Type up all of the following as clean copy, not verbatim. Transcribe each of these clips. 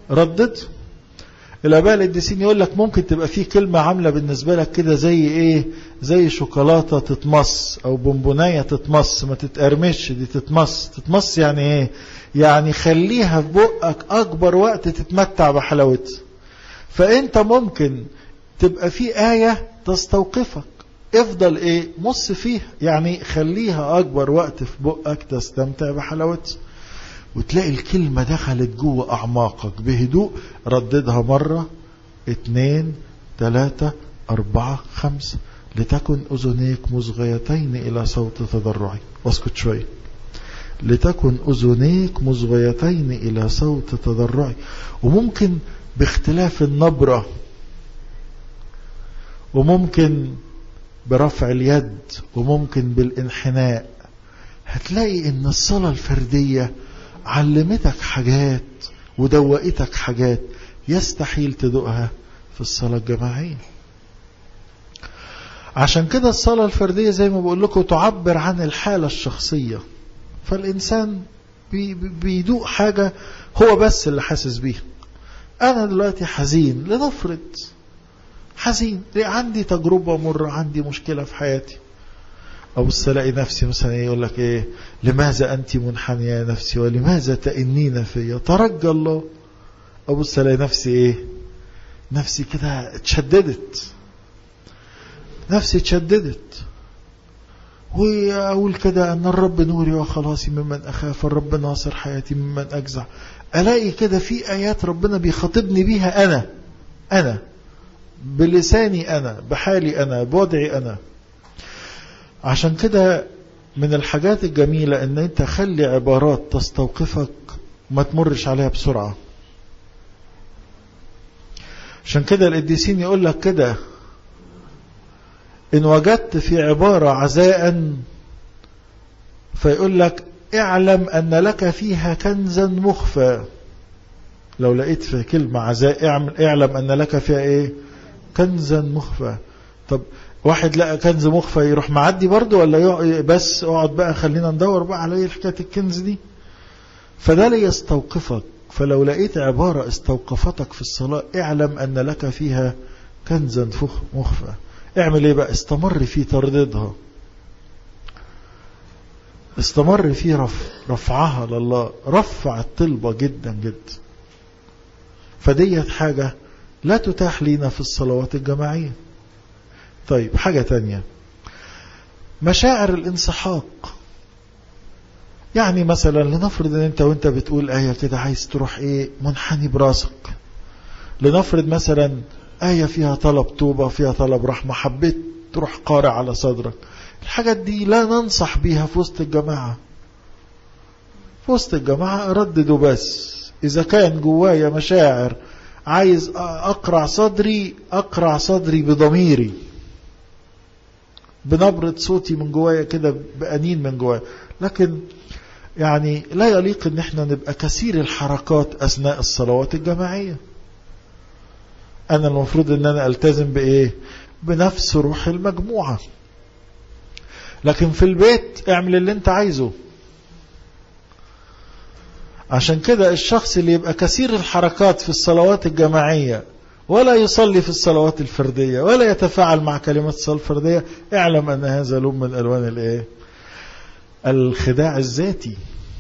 ردد. الآباء القديسين يقول لك ممكن تبقى فيه كلمة عاملة بالنسبة لك كده زي ايه، زي شوكولاتة تتمص او بونبوناية تتمص، ما تتقرمش، دي تتمص يعني ايه، يعني خليها في بقك اكبر وقت تتمتع بحلاوتها. فانت ممكن تبقى في آية تستوقفك، افضل ايه مص فيها، يعني خليها اكبر وقت في بقك تستمتع بحلاوتها، وتلاقي الكلمة دخلت جوه اعماقك بهدوء. رددها مرة 2 3 4 5. لتكن اذنيك مصغيتين الى صوت تضرعي. واسكت شوية. لتكن اذنيك مصغيتين الى صوت تضرعي. وممكن باختلاف النبرة، وممكن برفع اليد، وممكن بالانحناء. هتلاقي ان الصلاة الفردية علمتك حاجات ودوقتك حاجات يستحيل تدوقها في الصلاة الجماعية. عشان كده الصلاة الفردية زي ما بقول لكم تعبر عن الحالة الشخصية، فالإنسان بيدوق حاجة هو بس اللي حاسس بيها. أنا دلوقتي حزين، لنفرض حزين، عندي تجربة مرة، عندي مشكلة في حياتي، أبص ألاقي نفسي مثلا يقول لك إيه، لماذا أنت منحنية يا نفسي ولماذا تئنين فيا، ترجى الله. أبص ألاقي نفسي إيه، نفسي كده اتشددت، نفسي اتشددت، وأقول كده أن الرب نوري وخلاصي ممن أخاف، الرب ناصر حياتي ممن أجزع. ألاقي كده في آيات ربنا بيخاطبني بيها أنا بلساني، أنا بحالي، أنا بوضعي أنا. عشان كده من الحاجات الجميلة ان انت خلي عبارات تستوقفك ما تمرش عليها بسرعة. عشان كده القديسين يقول لك كده، ان وجدت في عبارة عزاء فيقول لك اعلم ان لك فيها كنزا مخفى. لو لقيت في كلمة عزاء اعلم ان لك فيها ايه، كنزا مخفى. طب واحد لقى كنز مخفى يروح معدي برضه، ولا بس اقعد بقى خلينا ندور بقى على ايه حكايه الكنز دي؟ فده ليستوقفك. فلو لقيت عبارة استوقفتك في الصلاة اعلم ان لك فيها كنزا مخفى. اعمل ايه بقى؟ استمر في ترددها، استمر في رفعها لله، رفع الطلبة جدا جدا. فديت حاجة لا تتاح لنا في الصلوات الجماعية. طيب حاجة تانية، مشاعر الانسحاق. يعني مثلا لنفرض ان انت وانت بتقول آية كده عايز تروح ايه منحني براسك. لنفرض مثلا آية فيها طلب توبة، فيها طلب رحمة، حبيت تروح قارع على صدرك. الحاجات دي لا ننصح بيها في وسط الجماعة. في وسط الجماعة اردده بس. اذا كان جوايا مشاعر عايز اقرع صدري بضميري، بنبرة صوتي من جوايا كده، بأنين من جوايا. لكن يعني لا يليق ان احنا نبقى كثير الحركات اثناء الصلوات الجماعية. انا المفروض ان انا التزم بايه، بنفس روح المجموعة. لكن في البيت اعمل اللي انت عايزه. عشان كده الشخص اللي يبقى كثير الحركات في الصلوات الجماعية ولا يصلي في الصلوات الفردية ولا يتفاعل مع كلمات الصلاة الفردية، اعلم ان هذا لون من الوان الايه، الخداع الذاتي.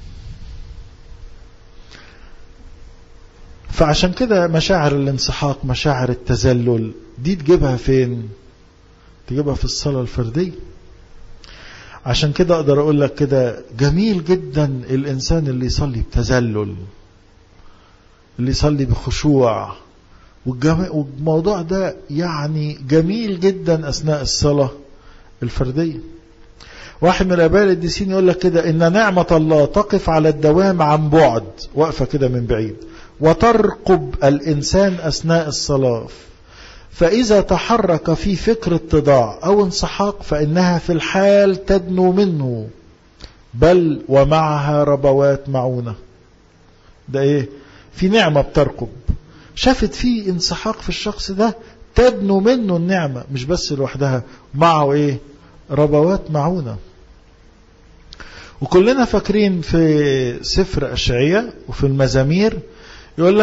فعشان كده مشاعر الانسحاق، مشاعر التذلل دي تجيبها فين؟ تجيبها في الصلاة الفردية. عشان كده اقدر اقول لك كده، جميل جدا الانسان اللي يصلي بتذلل، اللي يصلي بخشوع، والموضوع ده يعني جميل جدا اثناء الصلاة الفردية. واحد من الآباء القديسين يقول لك كده، ان نعمة الله تقف على الدوام عن بعد، واقفة كده من بعيد، وترقب الانسان اثناء الصلاة. فإذا تحرك في فكر اتضاع أو انسحاق فإنها في الحال تدنو منه، بل ومعها ربوات معونة. ده إيه؟ في نعمة بترقب، شافت فيه انسحاق في الشخص ده، تدنو منه النعمة، مش بس لوحدها، معه إيه؟ ربوات معونة. وكلنا فاكرين في سفر أشعياء وفي المزامير يقول